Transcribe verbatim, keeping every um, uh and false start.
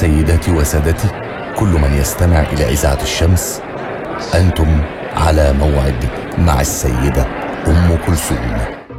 سيداتي وسادتي، كل من يستمع إلى إذاعة الشمس، أنتم على موعد مع السيدة أم كلثوم.